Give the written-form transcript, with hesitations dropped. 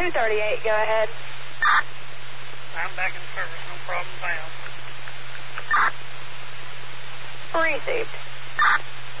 238, go ahead. I'm back in service, no problem found. Received.